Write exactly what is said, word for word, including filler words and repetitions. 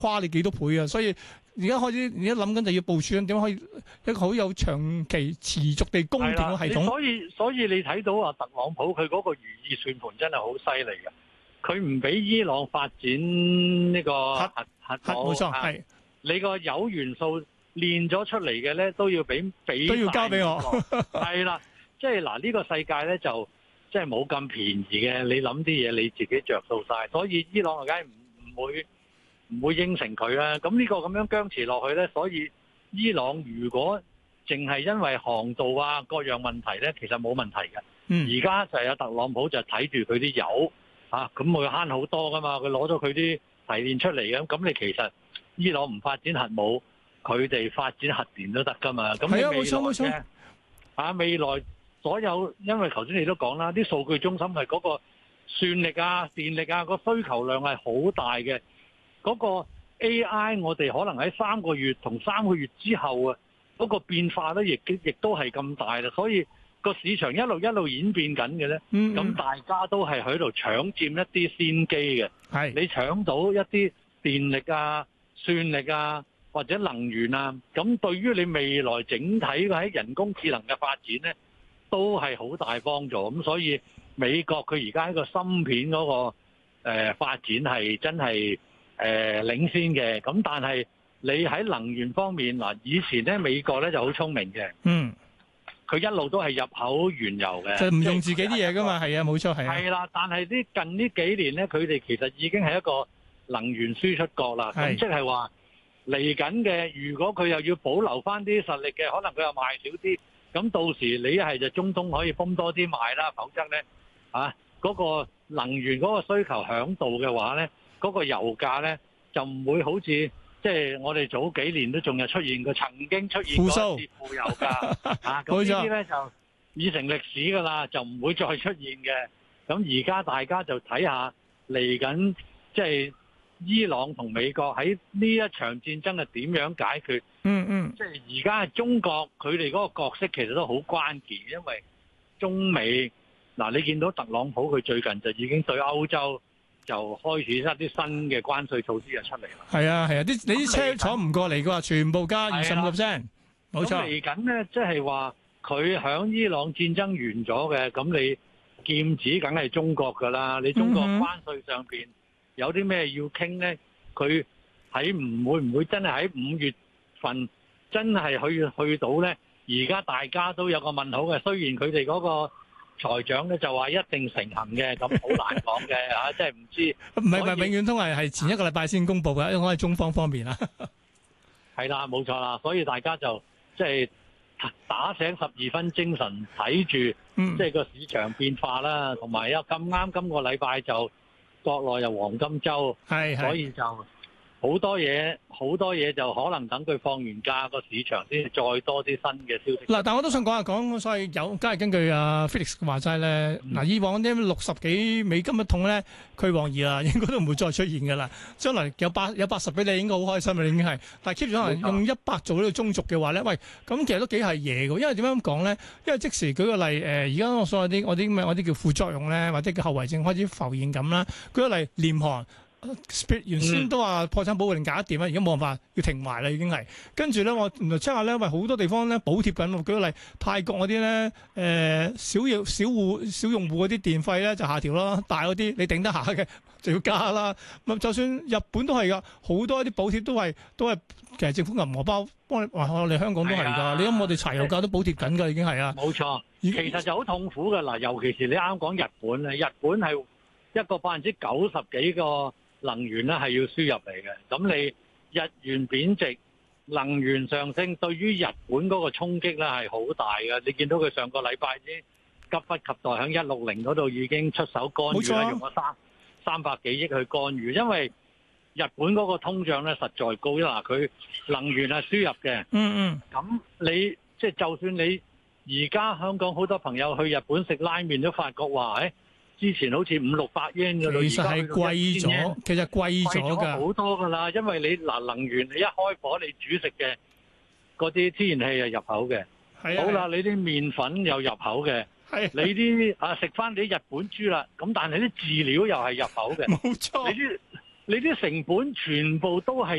跨你幾多倍啊！所以而家開始而家諗緊就要部署點樣可以一個好有長期持續地供電嘅系統。 所以所以你睇到啊，特朗普佢嗰個如意算盤真係好犀利嘅。佢唔俾伊朗發展呢個核核核冇錯係、啊、 你個鈾元素煉咗出嚟嘅咧，都要俾俾都要交俾我。 係啦，即係嗱呢個世界咧就即係冇咁便宜嘅。你諗啲嘢你自己着數晒，所以伊朗梗係唔唔會唔會應承佢啦。咁呢個咁樣僵持落去咧，所以伊朗如果淨係因為航道啊各樣問題咧，其實冇問題嘅。而家、嗯、就係有特朗普就睇住佢啲油。啊，咁佢慳好多噶嘛，佢攞咗佢啲提煉出嚟嘅，咁你其實伊朗唔發展核武，佢哋發展核電都得噶嘛。咁你未來嘅，冇錯冇錯啊，未來所有，因為頭先你都講啦，啲數據中心係嗰個算力啊、電力啊，個需求量係好大嘅。嗰個 A I 我哋可能喺三個月同三個月之後啊，嗰個變化咧，亦亦都係咁大啦，所以。個市場一路一路演變緊嘅咧，咁、嗯嗯、大家都係喺度搶佔一啲先機嘅。係你搶到一啲電力啊、算力啊或者能源啊，咁對於你未來整體喺人工智能嘅發展咧，都係好大幫助。咁所以美國佢而家喺個芯片嗰、那個誒、呃、發展係真係誒、呃、領先嘅。咁但係你喺能源方面嗱，以前咧美國咧就好聰明嘅。嗯。佢一路都係入口原油嘅，就唔用自己啲嘢噶嘛，係啊，冇錯係啊。係啦，但係呢近呢幾年咧，佢哋其實已經係一個能源輸出國啦。咁即係話嚟緊嘅，如果佢又要保留翻啲實力嘅，可能佢又賣少啲。咁到時你一係就中東可以泵多啲賣啦，否則咧啊嗰個能源嗰個需求響度嘅話咧，嗰個油價咧就唔會好似。即係我哋早幾年都仲有出現過，曾經出現過一次負油價啊！咁呢啲咧就已成歷史㗎啦，就唔會再出現嘅。咁而家大家就睇下嚟緊，即係伊朗同美國喺呢一場戰爭係點樣解決？嗯嗯。即係而家係中國佢哋嗰個角色其實都好關鍵，因為中美嗱，你見到特朗普佢最近就已經對歐洲。就開始一啲新嘅關稅措施就出嚟啦。係啊係啊，啲你啲車坐唔過嚟嘅話，全部加二十五 percent，冇錯。嚟緊咧，即係話佢響伊朗戰爭完咗嘅，咁你劍指梗係中國㗎啦。你中國關稅上邊有啲咩要傾咧？佢喺唔會唔會真係喺五月份真係去去到咧？而家大家都有個問號嘅，雖然佢哋嗰個。財長咧就話一定成行嘅，咁好難講嘅嚇，即係唔知。唔係唔係，永遠都係係前一個禮拜先公佈嘅，因為我係中方方面啦。係啦，冇錯啦，所以大家就即係打醒十二分精神睇住，即係個市場變化啦，同埋有咁啱今個禮拜就國內有黃金週，係所以就。好多嘢，好多嘢就可能等佢放完假個市場先再多啲新嘅消息。嗱，但我都想講下講，所以有，梗係根據阿 Felix 嘅話齋咧，嗱、嗯，以往啲六十幾美金一桶咧，佢黃義啦，應該都唔會再出現㗎啦。將來有八有八十俾你，應該好開心啦，已經係。但係 keep 咗可能用一百做呢個中軸嘅話咧，喂，咁其實都幾係嘢㗎。因為點樣講咧？因為即時舉個例，誒、呃，而家我所謂啲我啲咩我啲叫副作用咧，或者叫後遺症開始浮現咁啦。舉個例，廉航。原先都話破產保護令搞得掂啦，而家冇辦法要停埋啦，已經係。跟住咧，我原來 check 下咧，喂，好多地方咧補貼緊。舉個例，泰國嗰啲咧，誒小用小戶小用戶嗰啲電費咧就下調啦，大嗰啲你頂得下嘅就要加啦。咁就算日本都係噶，好多啲補貼都係都係其實政府銀荷包幫你。我哋香港都係㗎，啊、你諗我哋柴油價都補貼緊㗎，已經係啊。冇錯，其實就好痛苦㗎嗱，尤其是你啱啱講日本咧，日本係一個百分之九十幾個。能源咧係要輸入嚟嘅，咁你日元貶值、能源上升，對於日本嗰個衝擊咧係好大嘅。你見到佢上個禮拜已經急不及待喺一六零嗰度已經出手干預啦，用咗三三百幾億去干預，因為日本嗰個通脹咧實在高，因為佢能源係輸入嘅。嗯嗯。咁你即係就算你而家香港好多朋友去日本食拉麵都發覺話，誒。之前好似五六百 yen 嘅，其實係貴咗，其實貴咗㗎，好多㗎啦。因為你嗱能源，你一開火你煮食嘅嗰啲天然氣係入口嘅，好啦，你啲麵粉又入口嘅，你啲啊食翻啲日本豬啦，咁但係啲飼料又係入口嘅，冇錯。你啲你啲成本全部都係